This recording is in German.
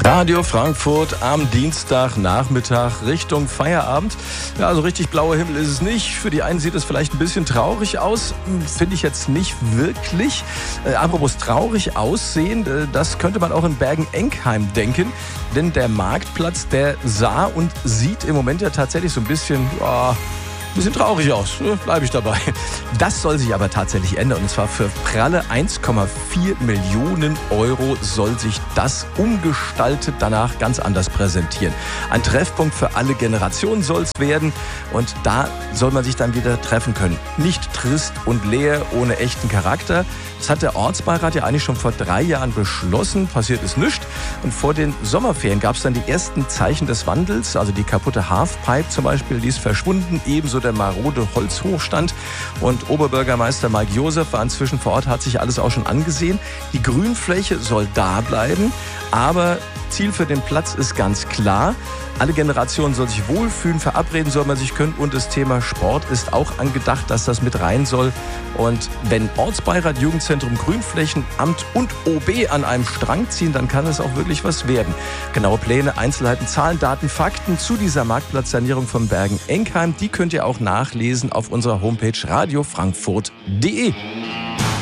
Radio Frankfurt am Dienstagnachmittag Richtung Feierabend. Ja, also richtig blauer Himmel ist es nicht. Für die einen sieht es vielleicht ein bisschen traurig aus. Finde ich jetzt nicht wirklich. Apropos traurig aussehen, das könnte man auch in Bergen-Enkheim denken. Denn der Marktplatz, der sah und sieht im Moment ja tatsächlich so ein bisschen traurig aus, bleibe ich dabei. Das soll sich aber tatsächlich ändern. Und zwar für pralle 1,4 Millionen Euro soll sich das umgestaltet danach ganz anders präsentieren. Ein Treffpunkt für alle Generationen soll es werden. Und da soll man sich dann wieder treffen können. Nicht trist und leer, ohne echten Charakter. Das hat der Ortsbeirat ja eigentlich schon vor 3 Jahren beschlossen. Passiert ist nichts. Und vor den Sommerferien gab es dann die ersten Zeichen des Wandels. Also die kaputte Halfpipe zum Beispiel, die ist verschwunden. Ebenso der marode Holzhochstand. Und Oberbürgermeister Mike Josef war inzwischen vor Ort, hat sich alles auch schon angesehen. Die Grünfläche soll da bleiben, aber Ziel für den Platz ist ganz klar. Alle Generationen sollen sich wohlfühlen, verabreden soll man sich können und das Thema Sport ist auch angedacht, dass das mit rein soll. Und wenn Ortsbeirat, Jugendzentrum, Grünflächen, Amt und OB an einem Strang ziehen, dann kann es auch wirklich was werden. Genaue Pläne, Einzelheiten, Zahlen, Daten, Fakten zu dieser Marktplatzsanierung von Bergen-Enkheim, die könnt ihr auch nachlesen auf unserer Homepage radiofrankfurt.de.